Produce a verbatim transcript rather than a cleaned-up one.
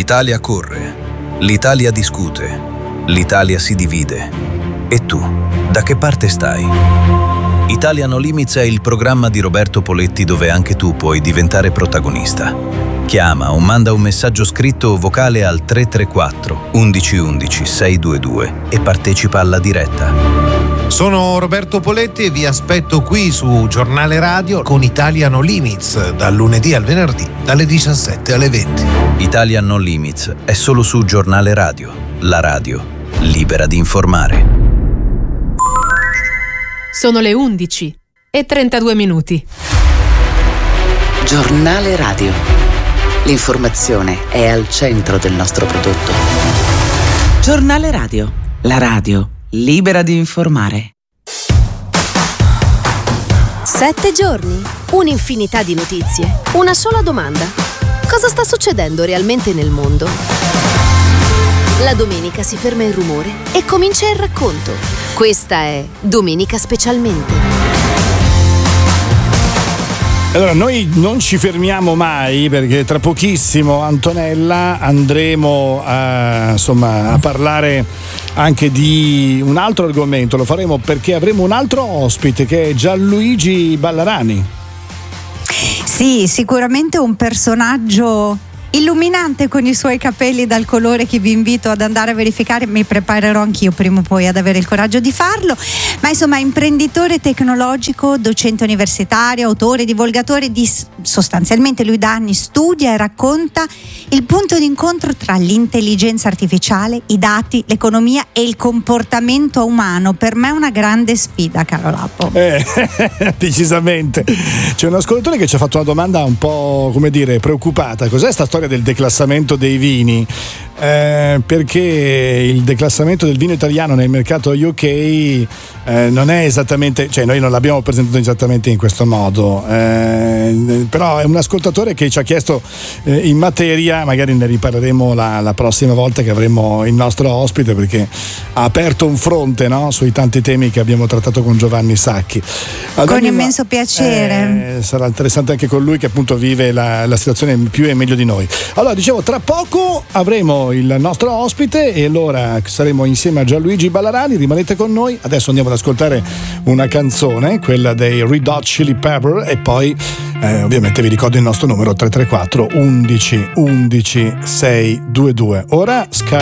L'Italia corre, l'Italia discute, l'Italia si divide. E tu, da che parte stai? Italia No Limits è il programma di Roberto Poletti dove anche tu puoi diventare protagonista. Chiama o manda un messaggio scritto o vocale al tre tre quattro undici undici seicentoventidue e partecipa alla diretta. Sono Roberto Poletti e vi aspetto qui su Giornale Radio con Italia No Limits, dal lunedì al venerdì, dalle diciassette alle venti. Italia No Limits è solo su Giornale Radio, la radio libera di informare. Sono le undici e trentadue minuti. Giornale Radio. L'informazione è al centro del nostro prodotto. Giornale Radio, la radio libera di informare. Sette giorni, un'infinità di notizie, una sola domanda. Cosa sta succedendo realmente nel mondo? La domenica si ferma il rumore e comincia il racconto. Questa è Domenica Specialmente. Allora, noi non ci fermiamo mai perché tra pochissimo, Antonella, andremo a, insomma, a parlare anche di un altro argomento. Lo faremo perché avremo un altro ospite che è Gianluigi Ballarani. Sì, sicuramente un personaggio illuminante con i suoi capelli dal colore che vi invito ad andare a verificare. Mi preparerò anch'io prima o poi ad avere il coraggio di farlo, ma insomma imprenditore tecnologico, docente universitario, autore, divulgatore di sostanzialmente lui da anni studia e racconta il punto d'incontro tra l'intelligenza artificiale, i dati, l'economia e il comportamento umano. Per me è una grande sfida, caro Lapo. Eh, decisamente. C'è un ascoltatore che ci ha fatto una domanda un po', come dire, preoccupata. Cos'è sta storia del declassamento dei vini? Eh, perché il declassamento del vino italiano nel mercato U K eh, non è esattamente, cioè noi non l'abbiamo presentato esattamente in questo modo, eh, però è un ascoltatore che ci ha chiesto eh, in materia, magari ne riparleremo la, la prossima volta che avremo il nostro ospite, perché ha aperto un fronte, no? Sui tanti temi che abbiamo trattato con Giovanni Sacchi. Ad con ogni, immenso piacere. Eh, sarà interessante anche con lui, che appunto vive la, la situazione più e meglio di noi. Allora, dicevo, tra poco avremo il nostro ospite e allora saremo insieme a Gianluigi Ballarani. Rimanete con noi. Adesso andiamo ad ascoltare una canzone, quella dei Red Hot Chili Pepper, e poi eh, ovviamente vi ricordo il nostro numero tre tre quattro undici undici seicentoventidue. Ora Sky